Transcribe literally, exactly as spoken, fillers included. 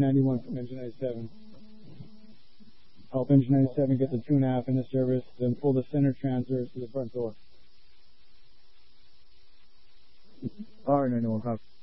ninety-one from engine ninety-seven. Help engine ninety-seven get the two and a half into service, then pull the center transverse to the front door. R ninety-one, copy.